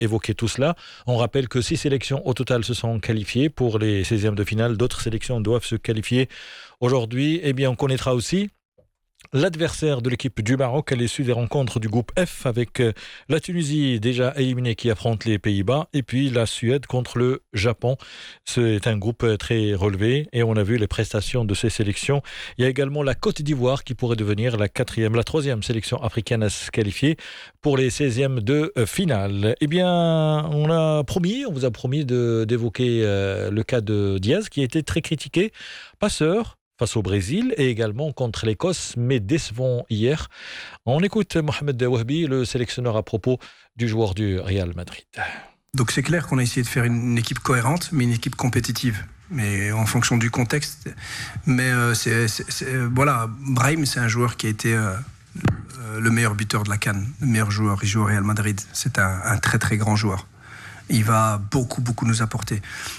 évoqué tout cela. On rappelle que 6 sélections au total se sont qualifiées pour les 16e de finale. D'autres sélections doivent se qualifier aujourd'hui. Eh bien, on connaîtra aussi l'adversaire de l'équipe du Maroc à l'issue des rencontres du groupe F avec la Tunisie déjà éliminée qui affronte les Pays-Bas et puis la Suède contre le Japon. C'est un groupe très relevé et on a vu les prestations de ces sélections. Il y a également la Côte d'Ivoire qui pourrait devenir la 3e sélection africaine à se qualifier pour les 16e de finale. Eh bien, on vous a promis d'évoquer le cas de Diaz qui a été très critiqué, passeur face au Brésil et également contre l'Écosse, mais décevant hier. On écoute Mohamed Wahbi, le sélectionneur à propos du joueur du Real Madrid. Donc c'est clair qu'on a essayé de faire une équipe cohérente, mais une équipe compétitive. Mais en fonction du contexte. Mais voilà, Brahim, c'est un joueur qui a été le meilleur buteur de la CAN, le meilleur joueur. Il joue au Real Madrid. C'est un très très grand joueur. Il va beaucoup nous apporter.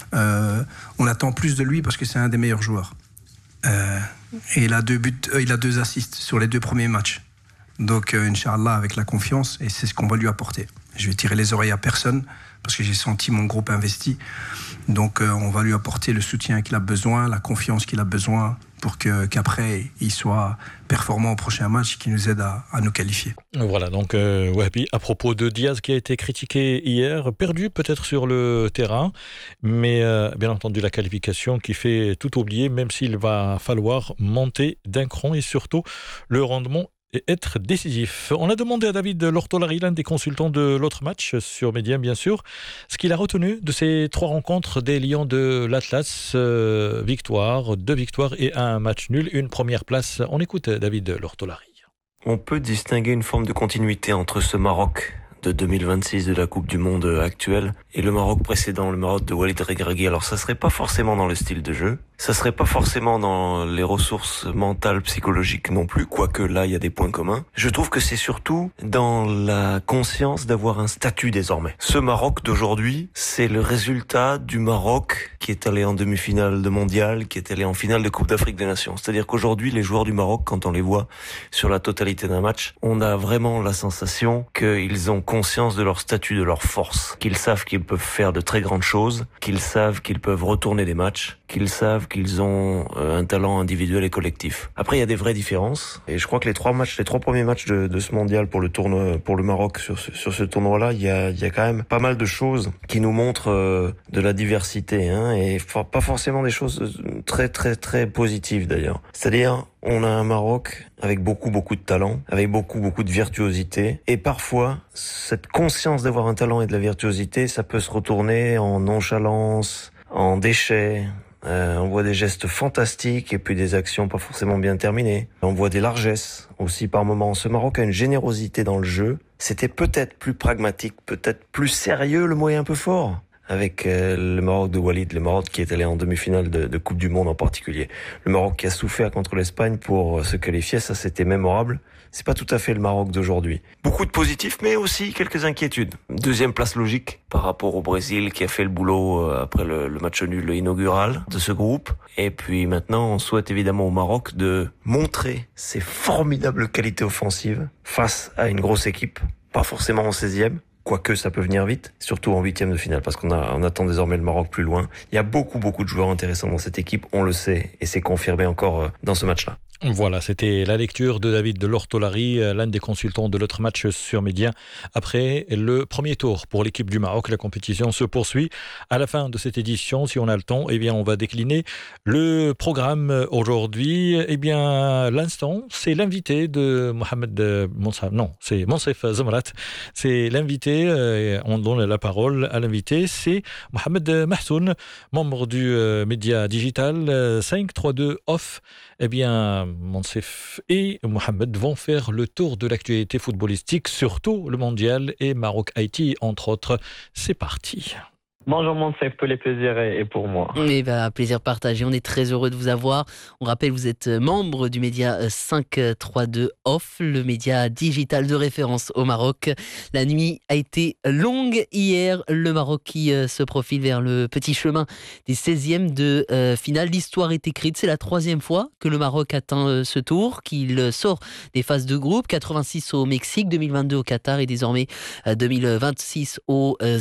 On attend plus de lui parce que c'est un des meilleurs joueurs. Et il a 2 buts, il a 2 assists sur les 2 premiers matchs. Donc, Inch'Allah, avec la confiance, et c'est ce qu'on va lui apporter. Je vais tirer les oreilles à personne, parce que j'ai senti mon groupe investi. Donc, on va lui apporter le soutien qu'il a besoin, la confiance qu'il a besoin, pour qu'après, il soit performant au prochain match, qui nous aide à nous qualifier. Voilà, donc, Wahbi, à propos de Diaz qui a été critiqué hier, perdu peut-être sur le terrain, mais bien entendu la qualification qui fait tout oublier, même s'il va falloir monter d'un cran et surtout le rendement et être décisif. On a demandé à David Lortolari, l'un des consultants de l'autre match sur Média, bien sûr, ce qu'il a retenu de ces 3 rencontres des Lions de l'Atlas. 2 victoires et un match nul, une première place. On écoute David Lortolari. On peut distinguer une forme de continuité entre ce Maroc de 2026 de la Coupe du Monde actuelle et le Maroc précédent, le Maroc de Walid Regragui. Alors ça serait pas forcément dans le style de jeu, ça serait pas forcément dans les ressources mentales, psychologiques non plus, quoique là il y a des points communs. Je trouve que c'est surtout dans la conscience d'avoir un statut désormais. Ce Maroc d'aujourd'hui, c'est le résultat du Maroc qui est allé en demi-finale de mondial, qui est allé en finale de Coupe d'Afrique des Nations. C'est-à-dire qu'aujourd'hui, les joueurs du Maroc, quand on les voit sur la totalité d'un match, on a vraiment la sensation qu'ils ont conscience de leur statut, de leur force, qu'ils savent qu'ils peuvent faire de très grandes choses, qu'ils savent qu'ils peuvent retourner des matchs, qu'ils savent qu'ils ont un talent individuel et collectif. Après, il y a des vraies différences, et je crois que les 3 premiers matchs de ce mondial pour le Maroc sur ce tournoi-là, il y a quand même pas mal de choses qui nous montrent de la diversité, et pas forcément des choses très très très positives d'ailleurs. C'est-à-dire, on a un Maroc avec beaucoup de talent, avec beaucoup de virtuosité, et parfois cette conscience d'avoir un talent et de la virtuosité, ça peut se retourner en nonchalance, en déchets. On voit des gestes fantastiques et puis des actions pas forcément bien terminées. On voit des largesses aussi par moments. Ce Maroc a une générosité dans le jeu. C'était peut-être plus pragmatique, peut-être plus sérieux, le mot est un peu fort, avec le Maroc de Walid, le Maroc qui est allé en demi-finale de Coupe du Monde en particulier. Le Maroc qui a souffert contre l'Espagne pour se qualifier, ça c'était mémorable. C'est pas tout à fait le Maroc d'aujourd'hui. Beaucoup de positifs, mais aussi quelques inquiétudes. 2e place logique par rapport au Brésil qui a fait le boulot après le match nul inaugural de ce groupe. Et puis maintenant, on souhaite évidemment au Maroc de montrer ses formidables qualités offensives face à une grosse équipe. Pas forcément en 16e. Quoique ça peut venir vite, surtout en 8e de finale, parce qu'on attend désormais le Maroc plus loin. Il y a beaucoup de joueurs intéressants dans cette équipe, on le sait, et c'est confirmé encore dans ce match-là. Voilà, c'était la lecture de David Lortolari, l'un des consultants de l'autre match sur Média. Après le premier tour pour l'équipe du Maroc, la compétition se poursuit. À la fin de cette édition, si on a le temps, eh bien, on va décliner le programme aujourd'hui. Eh bien, l'instant, c'est l'invité de Mohamed Monsef. Non, c'est Monsef Zamrat. C'est l'invité. On donne la parole à l'invité. C'est Mohamed Mahsoun, membre du média digital 532 Off. Eh bien, Monsef et Mohamed vont faire le tour de l'actualité footballistique, surtout le mondial et Maroc-Haïti, entre autres. C'est parti. Bonjour Monsef, tous les plaisirs est pour moi. Et plaisir partagé, on est très heureux de vous avoir. On rappelle, vous êtes membre du média 532 Off, le média digital de référence au Maroc. La nuit a été longue hier, le Maroc qui se profile vers le petit chemin des 16e de finale. L'histoire est écrite, c'est la 3e fois que le Maroc atteint ce tour, qu'il sort des phases de groupe, 86 au Mexique, 2022 au Qatar et désormais 2026 aux